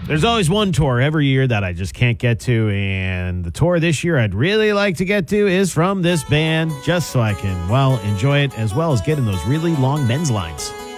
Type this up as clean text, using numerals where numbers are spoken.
There's always one tour every year that I just can't get to, and the tour this year I'd really like to get to is from this band, just so I can, well, enjoy it as well as get in those really long men's lines.